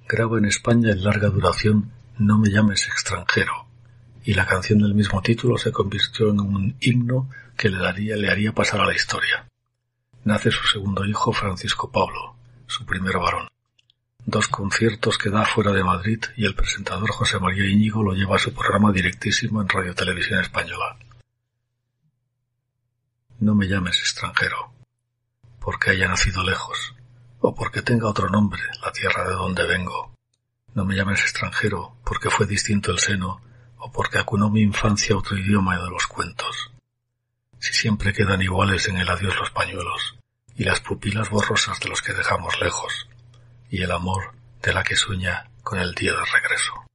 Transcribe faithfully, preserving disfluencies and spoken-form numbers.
graba en España en larga duración No me llames extranjero, y la canción del mismo título se convirtió en un himno que le daría, le haría pasar a la historia. Nace su segundo hijo, Francisco Pablo, su primer varón. Dos conciertos que da fuera de Madrid y el presentador José María Íñigo lo lleva a su programa directísimo en Radio Televisión Española. No me llames extranjero, porque haya nacido lejos, o porque tenga otro nombre, la tierra de donde vengo. No me llames extranjero, porque fue distinto el seno, o porque acunó mi infancia otro idioma de los cuentos. Si siempre quedan iguales en el adiós los pañuelos, y las pupilas borrosas de los que dejamos lejos, y el amor de la que sueña con el día de regreso.